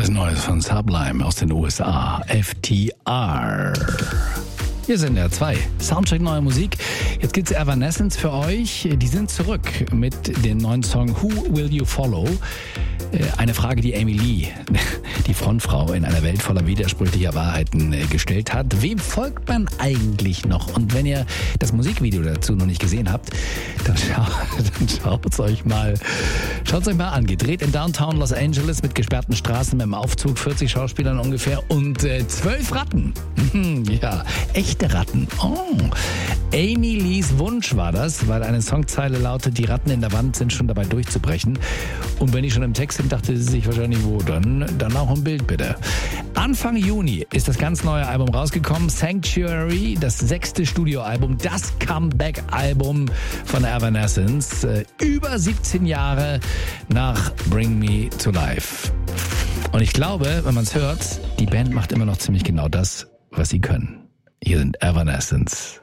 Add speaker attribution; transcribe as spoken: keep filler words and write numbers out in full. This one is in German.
Speaker 1: Was Neues von Sublime aus den U S A. F T R. Hier sind ja zwei. Soundcheck neue Musik. Jetzt gibt's Evanescence für euch. Die sind zurück mit dem neuen Song Who Will You Follow? Eine Frage, die Amy Lee, die Frontfrau in einer Welt voller widersprüchlicher Wahrheiten, gestellt hat. Wem folgt man eigentlich noch? Und wenn ihr das Musikvideo dazu noch nicht gesehen habt, dann, schau, dann schaut's euch mal, schaut's euch mal an. Gedreht in Downtown Los Angeles mit gesperrten Straßen, mit dem Aufzug, vierzig Schauspielern ungefähr und äh, zwölf Ratten. Ja, echte Ratten. Oh. Amy Lees Wunsch war das, weil eine Songzeile lautet, die Ratten in der Wand sind schon dabei durchzubrechen. Und wenn die schon im Text sind, dachte sie sich wahrscheinlich, wo dann? Dann auch ein Bild bitte. Anfang Juni ist das ganz neue Album rausgekommen. Sanctuary, das sechste Studioalbum, das Comeback-Album von Evanescence. Über siebzehn Jahre nach Bring Me to Life. Und ich glaube, wenn man es hört, die Band macht immer noch ziemlich genau das, was sie können. Hier sind Evanescence.